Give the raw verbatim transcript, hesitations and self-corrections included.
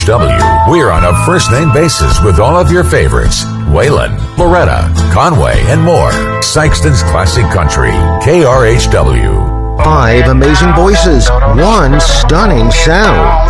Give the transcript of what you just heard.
W. We're on a first-name basis with all of your favorites. Waylon, Loretta, Conway, and more. Sykeston's Classic Country. K R H W. Five amazing voices, one stunning sound.